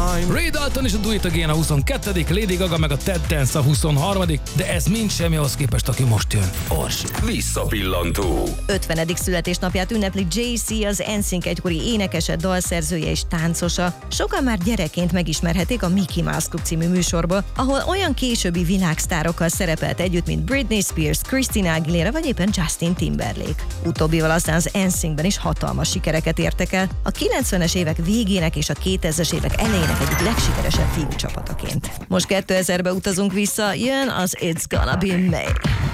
Ray Dalton és a Do It Again a 22., Lady Gaga meg a Ted Dance a 23., de ez mind semmi ahhoz képest, aki most jön. Orsi. Visszapillantó. 50. születésnapját ünnepli Jay-Z, az NSYNC egykori énekese, dalszerzője és táncosa. Sokan már gyerekként megismerhették a Mickey Mouse Club című műsorból, ahol olyan későbbi világsztárokkal szerepelt együtt, mint Britney Spears, Christina Aguilera vagy éppen Justin Timberlake. Utóbbival aztán az NSYNC-ben is hatalmas sikereket értek el, a 90-es évek végének és a 2000-es évek elejének egyik legsikeresebb fiúcsapataként. Most 2000-be utazunk vissza, jön az It's Gonna Be May.